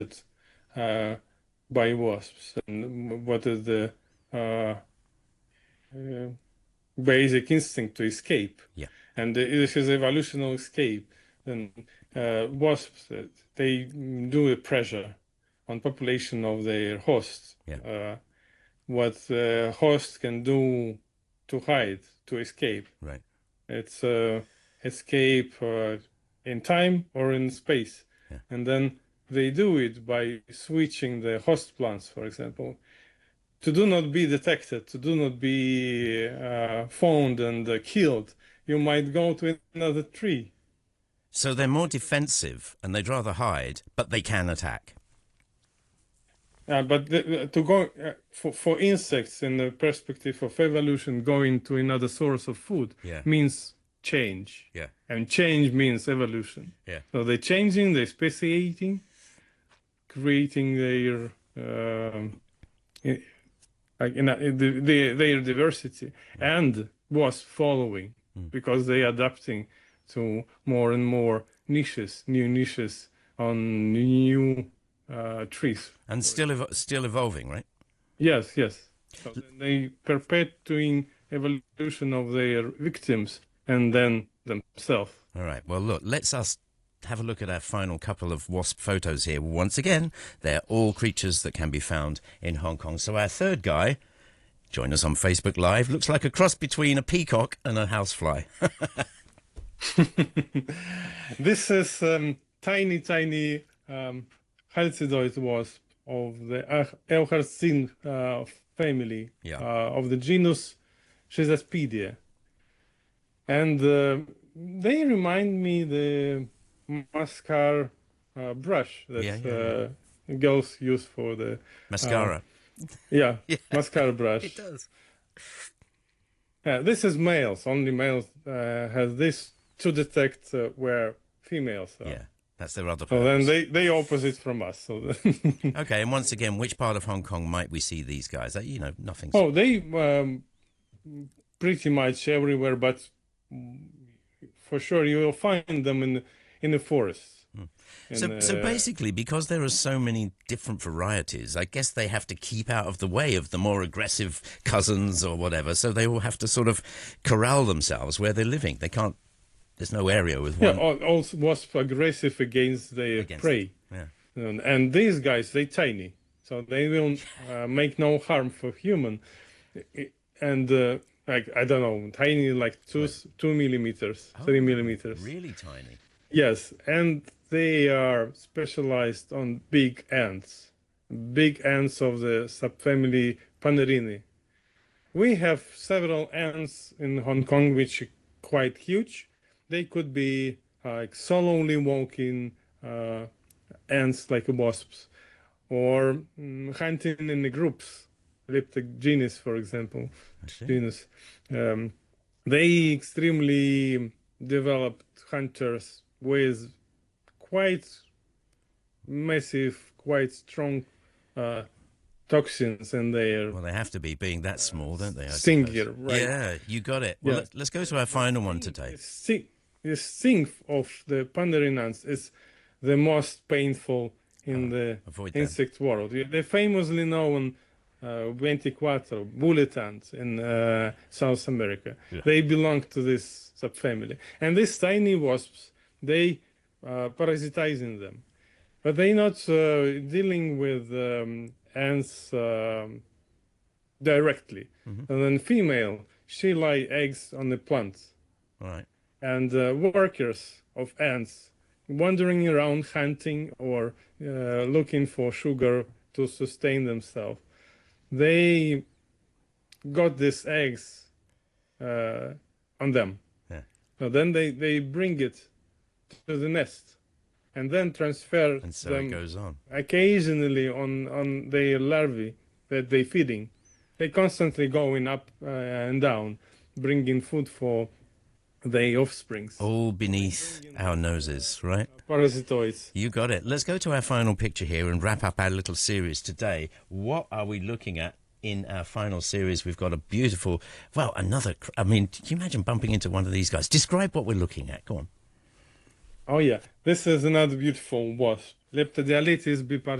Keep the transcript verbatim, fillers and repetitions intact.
uh, by wasps, and what is the uh, uh, basic instinct to escape. Yeah. And this is evolutionary escape. Then uh, wasps, uh, they do a pressure on population of their hosts. Yeah. Uh, what the host can do to hide, to escape. Right. It's uh, escape uh, in time or in space. Yeah. And then they do it by switching the host plants, for example, to do not be detected, to do not be uh, found and uh, killed. You might go to another tree. So they're more defensive and they'd rather hide, but they can attack. Uh, but the, to go uh, for, for insects in the perspective of evolution, going to another source of food Yeah. means change. Yeah. And change means evolution. Yeah. So they're changing, they're speciating, creating their um, i- like in, a- in the, the, their diversity, and was following because they adapting to more and more niches, new niches on new uh, trees. And still evo- still evolving, right? Yes, yes. So then they perpetuating evolution of their victims and then themselves. All right. Well, look, let's us have a look at our final couple of wasp photos here. Once again, they're all creatures that can be found in Hong Kong. So our third guy, join us on Facebook Live, looks like a cross between a peacock and a housefly. This is um, tiny, tiny um, halcidoid wasp of the Eucharzine uh, family Yeah. uh, of the genus Schizaspidia. And uh, they remind me the mascara uh, brush that Yeah, yeah, uh, girls use for the Mascara. yeah, Yeah. mascara brush. It does. Uh, this is males. Only males uh, has this to detect uh, where females are. Yeah. That's their other So then purpose. they they opposite from us. So then Okay, and once again, which part of Hong Kong might we see these guys? Uh, You know, nothing's... oh, they um, pretty much everywhere, but for sure you will find them in in the forests. So, In, so uh, basically, because there are so many different varieties, I guess they have to keep out of the way of the more aggressive cousins or whatever. So they all have to sort of corral themselves where they're living. They can't. There's no area with yeah, one all, all wasp aggressive against their against prey, it. Yeah. and, and these guys they tiny, so they will uh, make no harm for human, I- and uh, like I don't know, tiny like two two millimeters, three millimeters. Really tiny. Yes, and they are specialized on big ants, big ants of the subfamily Panerini. We have several ants in Hong Kong which are quite huge. They could be uh, like solely walking uh, ants like wasps, or mm, hunting in the groups, Leptogenus, for example, see. genus. Um, they extremely developed hunters with quite massive, quite strong uh, toxins in their Well, they have to be, being that small, don't they? I stinger, suppose. right? Yeah, you got it. Well, Yeah. let's, let's go to our final one today. The sting, the sting of the Pandering ants is the most painful in the avoid them. insect world. They're famously known uh, veinticuatro, bullet ants in uh, South America. Yeah. They belong to this subfamily. And these tiny wasps, they uh, parasitizing them. But they're not uh, dealing with um, ants um, directly. Mm-hmm. And then female, she lay eggs on the plants. All right. And uh, workers of ants wandering around hunting or uh, looking for sugar to sustain themselves. They got these eggs uh, on them. Yeah. So then they, they bring it to the nest and then transfer And so them it goes on. occasionally on, on their larvae that they're feeding. They constantly going up uh, and down, bringing food for their offsprings. All beneath our noses, right? Parasitoids. You got it. Let's go to our final picture here and wrap up our little series today. What are we looking at in our final series? We've got a beautiful, well, another, I mean, can you imagine bumping into one of these guys? Describe what we're looking at. Go on. Oh yeah, this is another beautiful wasp, Leptodialites bipartita.